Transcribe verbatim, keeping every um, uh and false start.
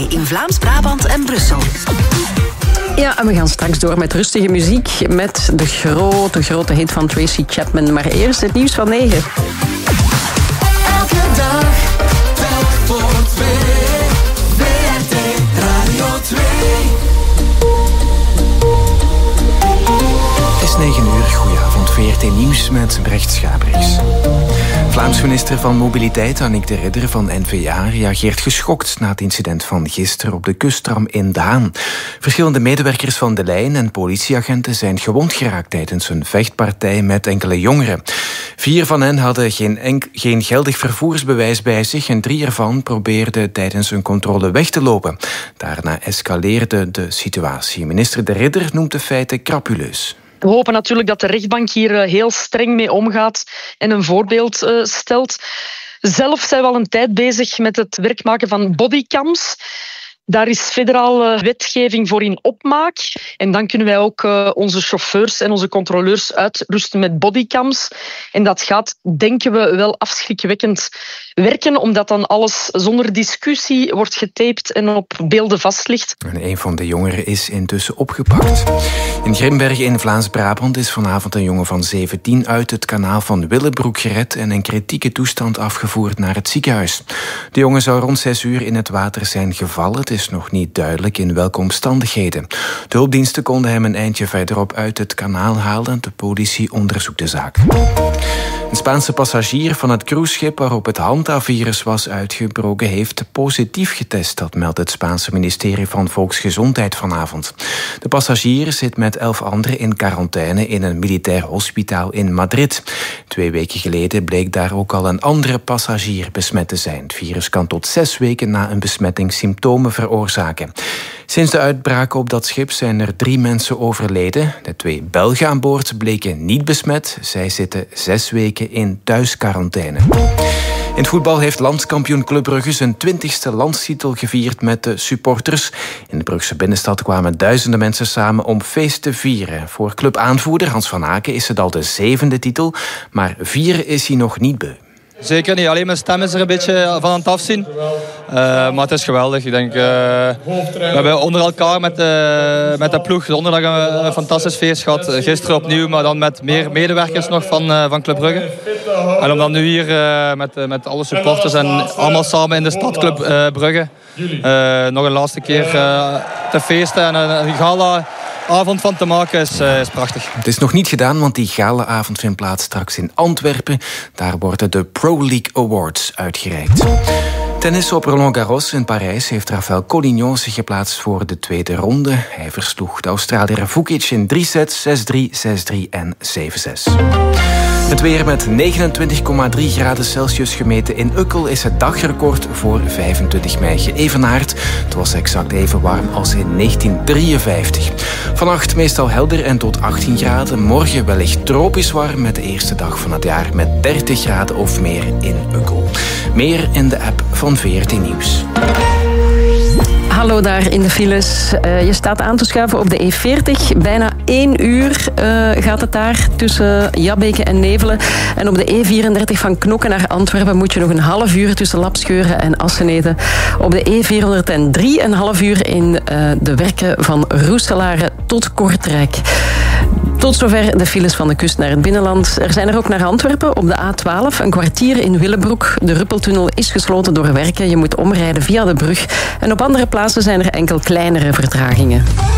twee in Vlaams-Brabant en Brussel. Ja, en we gaan straks door met rustige muziek met de grote, grote hit van Tracy Chapman. Maar eerst het nieuws van negen. Elke dag, telk voor twee. V R T Radio twee. Het is negen uur, goedenavond, V R T Nieuws met Brecht Schabriks. Vlaams minister van Mobiliteit Annick de Ridder van N V A reageert geschokt na het incident van gisteren op de kusttram in Daan. Verschillende medewerkers van de lijn en politieagenten zijn gewond geraakt tijdens een vechtpartij met enkele jongeren. Vier van hen hadden geen, enk- geen geldig vervoersbewijs bij zich en drie ervan probeerden tijdens een controle weg te lopen. Daarna escaleerde de situatie. Minister de Ridder noemt de feiten crapuleus. We hopen natuurlijk dat de rechtbank hier heel streng mee omgaat en een voorbeeld uh, stelt. Zelf zijn we al een tijd bezig met het werk maken van bodycams. Daar is federale wetgeving voor in opmaak. En dan kunnen wij ook uh, onze chauffeurs en onze controleurs uitrusten met bodycams. En dat gaat, denken we, wel afschrikwekkend werken, omdat dan alles zonder discussie wordt getaped en op beelden vast ligt. En een van de jongeren is intussen opgepakt. In Grimbergen in Vlaams-Brabant is vanavond een jongen van zeventien uit het kanaal van Willebroek gered en in kritieke toestand afgevoerd naar het ziekenhuis. De jongen zou rond zes uur in het water zijn gevallen. Het is nog niet duidelijk in welke omstandigheden. De hulpdiensten konden hem een eindje verderop uit het kanaal halen. De politie onderzoekt de zaak. Een Spaanse passagier van het cruiseschip waarop het Hanta-virus was uitgebroken heeft positief getest. Dat meldt het Spaanse ministerie van Volksgezondheid vanavond. De passagier zit met elf anderen in quarantaine in een militair hospitaal in Madrid. Twee weken geleden bleek daar ook al een andere passagier besmet te zijn. Het virus kan tot zes weken na een besmetting symptomen veroorzaken. Sinds de uitbraak op dat schip zijn er drie mensen overleden. De twee Belgen aan boord bleken niet besmet. Zij zitten zes weken in thuisquarantaine. In het voetbal heeft landskampioen Club Brugge zijn twintigste landstitel gevierd met de supporters. In de Brugse binnenstad kwamen duizenden mensen samen om feest te vieren. Voor clubaanvoerder Hans van Aken is het al de zevende titel, maar vieren is hij nog niet beu. Zeker niet. Alleen mijn stem is er een beetje van aan het afzien. Uh, maar het is geweldig. Ik denk, uh, we hebben onder elkaar met de, met de ploeg donderdag een, een fantastisch feest gehad. Gisteren opnieuw, maar dan met meer medewerkers nog van, uh, van Club Brugge. En om dan nu hier uh, met, met alle supporters en allemaal samen in de stadclub uh, Brugge uh, nog een laatste keer uh, te feesten en een, een gala avond van te maken is, uh, is prachtig. Het is nog niet gedaan, want die galaavond vindt plaats straks in Antwerpen. Daar worden de Pro League Awards uitgereikt. Tennis op Roland Garros in Parijs heeft Rafael Collignon zich geplaatst voor de tweede ronde. Hij versloeg de Australiër Vukic in drie sets, zes drie, zes drie en zeven zes. Het weer met negenentwintig komma drie graden Celsius gemeten in Ukkel is het dagrecord voor vijfentwintig mei geëvenaard. Het was exact even warm als in negentien drieënvijftig. Vannacht meestal helder en tot achttien graden. Morgen wellicht tropisch warm met de eerste dag van het jaar met dertig graden of meer in Ukkel. Meer in de app van V R T Nieuws. Hallo daar in de files. Uh, je staat aan te schuiven op de E veertig. Bijna één uur uh, gaat het daar tussen Jabbeke en Nevelen. En op de E vierendertig van Knokke naar Antwerpen moet je nog een half uur tussen Lapscheuren en Asseneten. Op de E vierhonderddrie een half uur in uh, de werken van Roeselare tot Kortrijk. Tot zover de files van de kust naar het binnenland. Er zijn er ook naar Antwerpen op de A twaalf. Een kwartier in Willebroek. De Ruppeltunnel is gesloten door werken. Je moet omrijden via de brug. En op andere plaatsen zijn er enkel kleinere vertragingen.